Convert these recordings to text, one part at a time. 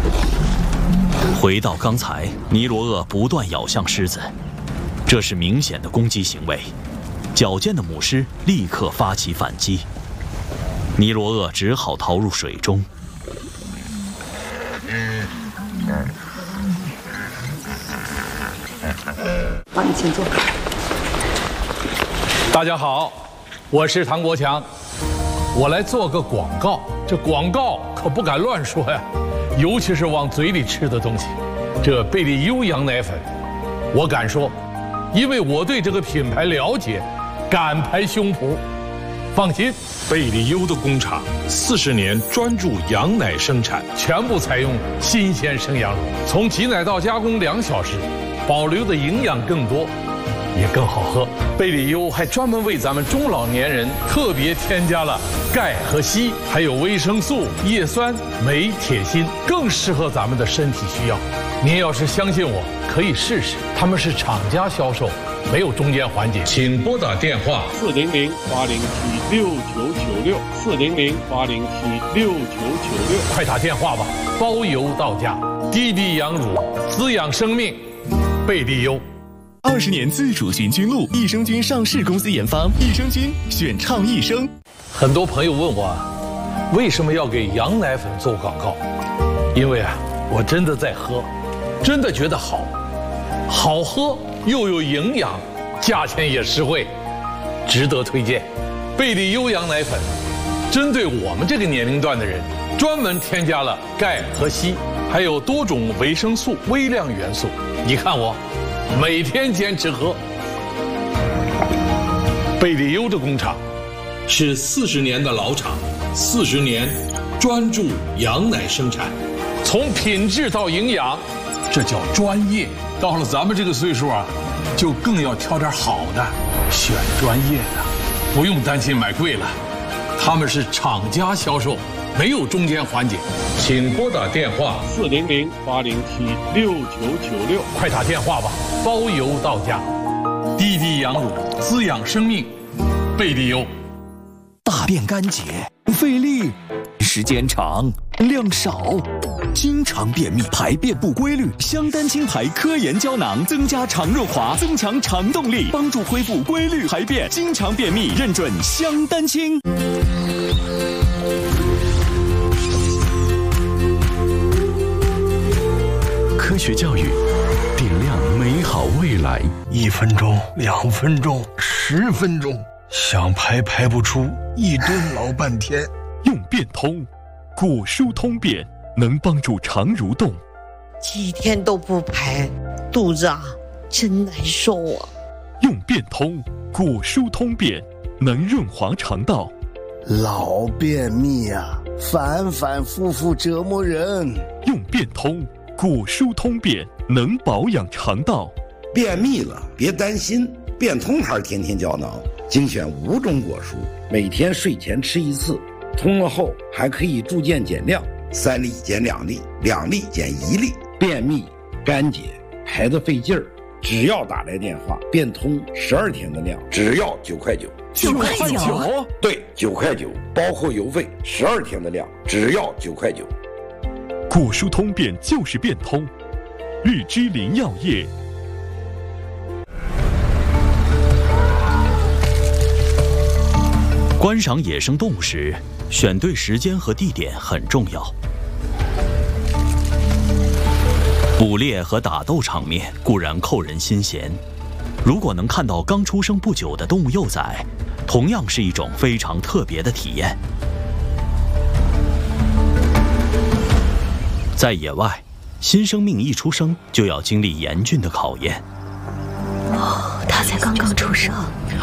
回到刚才，尼罗鳄不断咬向狮子，这是明显的攻击行为。矫健的母狮立刻发起反击，尼罗鳄只好逃入水中。 好，你请坐。 大家好，我是唐国强，我来做个广告。这广告可不敢乱说呀，尤其是往嘴里吃的东西。这贝利优羊奶粉，我敢说，因为我对这个品牌了解，敢拍胸脯。放心， 贝利优的工厂40年专注羊奶生产， 全部采用新鲜生羊乳，从挤奶到加工2小时，保留的营养更多，也更好喝。贝利优还专门为咱们中老年人特别添加了钙和硒，还有维生素、叶酸、镁、铁、锌，更适合咱们的身体需要。您要是相信我，可以试试。他们是厂家销售，没有中间环节。请拨打电话400-807-6996，400-807-6996，快打电话吧，包邮到家。滴滴羊乳，滋养生命，贝利优。 20年自主循菌露，益生菌上市公司研发，益生菌选倡益生。 很多朋友问我，为什么要给羊奶粉做广告？因为我真的在喝，真的觉得好喝又有营养，价钱也实惠，值得推荐。贝利优羊奶粉针对我们这个年龄段的人，专门添加了钙和硒，还有多种维生素、微量元素。你看我每天坚持喝。贝利优的工厂是40年的老厂，40年专注羊奶生产，从品质到营养，这叫专业。到了咱们这个岁数就更要挑点好的，选专业的，不用担心买贵了。他们是厂家销售，没有中间环节。请拨打电话400-807-6996，快打电话吧，包邮到家。滴滴羊乳，滋养生命，贝利优。 大便干结，费力，时间长，量少，经常便秘，排便不规律。香丹清排科研胶囊增加肠润滑，增强肠动力，帮助恢复规律排便。经常便秘认准香丹清。科学教育，点亮美好未来。 1分钟、2分钟、10分钟，想排不出，一蹲老半天。 用便通，果蔬通便，能帮助肠蠕动。 几天都不排，肚子真难受啊。 用便通，果蔬通便，能润滑肠道。 老便秘反反复复折磨人。 用便通，果蔬通便，能保养肠道。 便秘了别担心，便通牌天天胶囊精选5种果蔬，每天睡前吃1次，通了后还可以逐渐减量，3粒减2粒，2粒减1粒。便秘干结排得费劲儿，只要打来电话，便通12天的量，只要9块9。 9块9？ 对，9块9，包括邮费，12天的量，只要9块9。 果蔬通便就是便通，日之林药业。 观赏野生动物时，选对时间和地点很重要。捕猎和打斗场面固然扣人心弦，如果能看到刚出生不久的动物幼崽，同样是一种非常特别的体验。在野外，新生命一出生就要经历严峻的考验。 他才刚刚出生。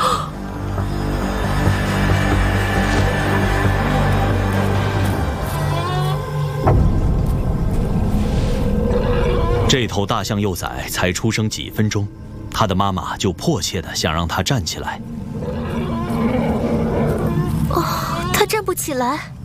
这头大象幼崽才出生几分钟，它的妈妈就迫切地想让它站起来。 他站不起来。